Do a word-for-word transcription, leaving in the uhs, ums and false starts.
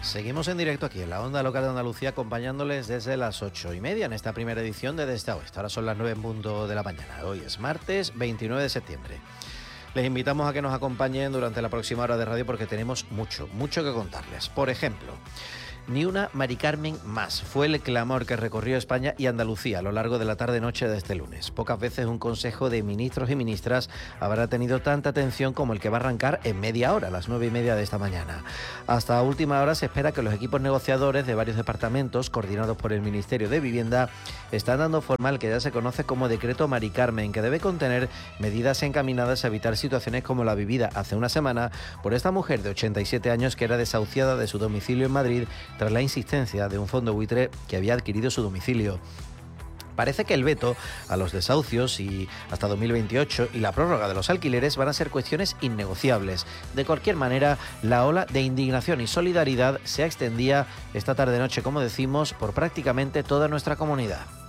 Seguimos en directo aquí en la Onda Local de Andalucía, acompañándoles desde las ocho y media en esta primera edición de Desde Oeste. Ahora son las nueve en punto de la mañana. Hoy es martes veintinueve de septiembre. Les invitamos a que nos acompañen durante la próxima hora de radio porque tenemos mucho, mucho que contarles. Por ejemplo, ni una Mari Carmen más fue el clamor que recorrió España y Andalucía a lo largo de la tarde-noche de este lunes. Pocas veces un consejo de ministros y ministras habrá tenido tanta atención como el que va a arrancar en media hora, a las nueve y media de esta mañana. Hasta última hora se espera que los equipos negociadores de varios departamentos, coordinados por el Ministerio de Vivienda, están dando forma al que ya se conoce como Decreto Mari Carmen, que debe contener medidas encaminadas a evitar situaciones como la vivida hace una semana por esta mujer de ochenta y siete años que era desahuciada de su domicilio en Madrid tras la insistencia de un fondo buitre que había adquirido su domicilio. Parece que el veto a los desahucios y hasta dos mil veintiocho y la prórroga de los alquileres van a ser cuestiones innegociables. De cualquier manera, la ola de indignación y solidaridad se extendía esta tarde-noche, como decimos, por prácticamente toda nuestra comunidad.